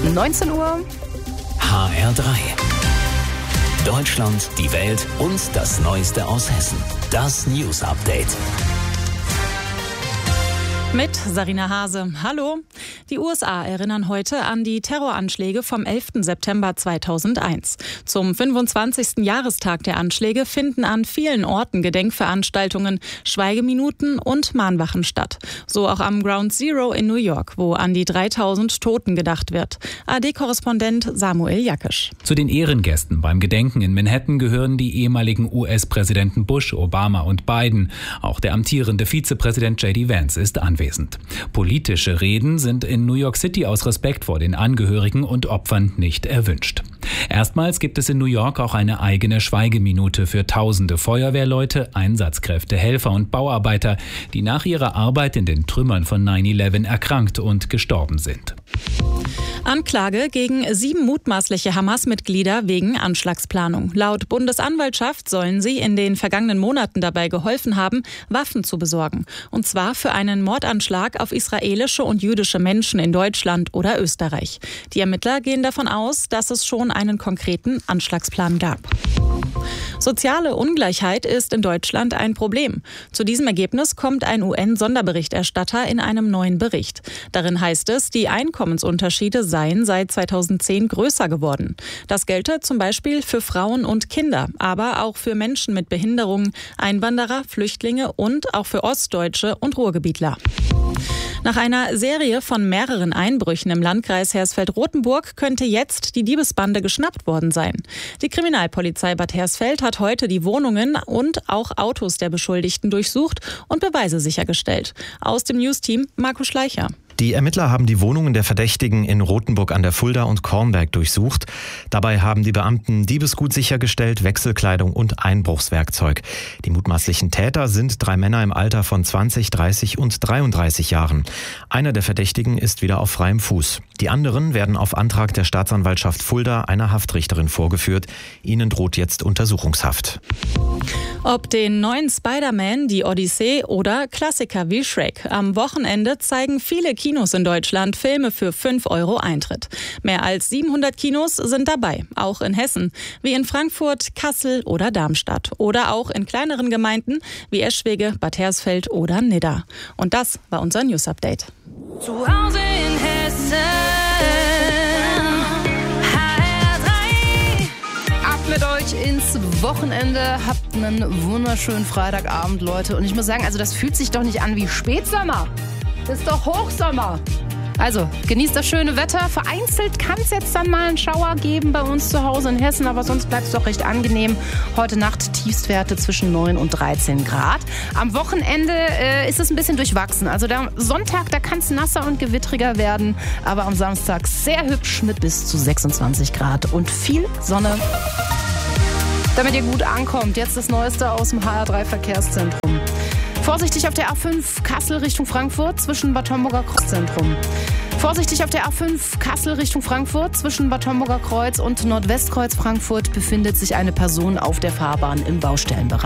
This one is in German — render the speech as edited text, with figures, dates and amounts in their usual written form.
19 Uhr. HR3. Deutschland, die Welt und das Neueste aus Hessen. Das News Update. Mit Sarina Hase. Hallo. Die USA erinnern heute an die Terroranschläge vom 11. September 2001. Zum 25. Jahrestag der Anschläge finden an vielen Orten Gedenkveranstaltungen, Schweigeminuten und Mahnwachen statt. So auch am Ground Zero in New York, wo an die 3000 Toten gedacht wird. ARD-Korrespondent Samuel Jakisch. Zu den Ehrengästen beim Gedenken in Manhattan gehören die ehemaligen US-Präsidenten Bush, Obama und Biden. Auch der amtierende Vizepräsident J.D. Vance ist anwesend. Politische Reden sind in New York City aus Respekt vor den Angehörigen und Opfern nicht erwünscht. Erstmals gibt es in New York auch eine eigene Schweigeminute für tausende Feuerwehrleute, Einsatzkräfte, Helfer und Bauarbeiter, die nach ihrer Arbeit in den Trümmern von 9/11 erkrankt und gestorben sind. Anklage gegen 7 mutmaßliche Hamas-Mitglieder wegen Anschlagsplanung. Laut Bundesanwaltschaft sollen sie in den vergangenen Monaten dabei geholfen haben, Waffen zu besorgen. Und zwar für einen Mordanschlag auf israelische und jüdische Menschen in Deutschland oder Österreich. Die Ermittler gehen davon aus, dass es schon einen konkreten Anschlagsplan gab. Soziale Ungleichheit ist in Deutschland ein Problem. Zu diesem Ergebnis kommt ein UN-Sonderberichterstatter in einem neuen Bericht. Darin heißt es, die Einkommensunterschiede seien seit 2010 größer geworden. Das gelte zum Beispiel für Frauen und Kinder, aber auch für Menschen mit Behinderungen, Einwanderer, Flüchtlinge und auch für Ostdeutsche und Ruhrgebietler. Nach einer Serie von mehreren Einbrüchen im Landkreis Hersfeld-Rotenburg könnte jetzt die Diebesbande geschnappt worden sein. Die Kriminalpolizei Bad Hersfeld hat heute die Wohnungen und auch Autos der Beschuldigten durchsucht und Beweise sichergestellt. Aus dem News-Team Marco Schleicher. Die Ermittler haben die Wohnungen der Verdächtigen in Rothenburg an der Fulda und Kornberg durchsucht. Dabei haben die Beamten Diebesgut sichergestellt, Wechselkleidung und Einbruchswerkzeug. Die mutmaßlichen Täter sind 3 Männer im Alter von 20, 30 und 33 Jahren. Einer der Verdächtigen ist wieder auf freiem Fuß. Die anderen werden auf Antrag der Staatsanwaltschaft Fulda einer Haftrichterin vorgeführt. Ihnen droht jetzt Untersuchungshaft. Ob den neuen Spider-Man, die Odyssee oder Klassiker wie Shrek. Am Wochenende zeigen viele Kinos in Deutschland Filme für 5 € Eintritt. Mehr als 700 Kinos sind dabei, auch in Hessen, wie in Frankfurt, Kassel oder Darmstadt. Oder auch in kleineren Gemeinden wie Eschwege, Bad Hersfeld oder Nidda. Und das war unser News Update. Zu Hause in Hessen. Mit euch ins Wochenende. Habt einen wunderschönen Freitagabend, Leute. Und ich muss sagen, also das fühlt sich doch nicht an wie Spätsommer. Das ist doch Hochsommer. Also, genießt das schöne Wetter. Vereinzelt kann es jetzt dann mal einen Schauer geben bei uns zu Hause in Hessen, aber sonst bleibt es doch recht angenehm. Heute Nacht Tiefstwerte zwischen 9 und 13 Grad. Am Wochenende ist es ein bisschen durchwachsen. Also der Sonntag, da kann es nasser und gewittriger werden, aber am Samstag sehr hübsch mit bis zu 26 Grad und viel Sonne. Damit ihr gut ankommt, jetzt das Neueste aus dem HR3 Verkehrszentrum. Vorsichtig auf der A5 Kassel Richtung Frankfurt zwischen Bad Homburger Kreuzzentrum. Vorsichtig auf der A5 Kassel Richtung Frankfurt zwischen Bad Homburger Kreuz und Nordwestkreuz Frankfurt befindet sich eine Person auf der Fahrbahn im Baustellenbereich.